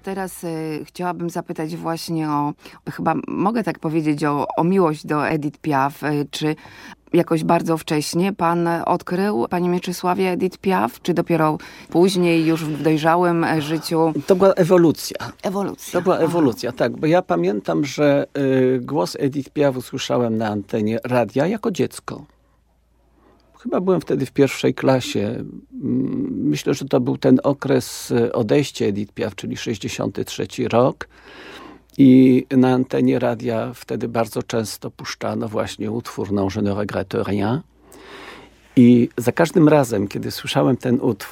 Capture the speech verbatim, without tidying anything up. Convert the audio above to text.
Teraz y, chciałabym zapytać właśnie o, chyba mogę tak powiedzieć, o, o miłość do Edith Piaf. Y, czy jakoś bardzo wcześnie pan odkrył, panie Mieczysławie, Edith Piaf? Czy dopiero później, już w dojrzałym życiu? To była ewolucja. Ewolucja. To była ewolucja, Aha. tak. Bo ja pamiętam, że y, głos Edith Piaf usłyszałem na antenie radia jako dziecko. Chyba byłem wtedy w pierwszej klasie. Myślę, że to był ten okres odejścia Edith Piaf, czyli sześćdziesiąty trzeci rok. I na antenie radia wtedy bardzo często puszczano właśnie utwór Non, je ne regrette rien. I za każdym razem, kiedy słyszałem ten utwór,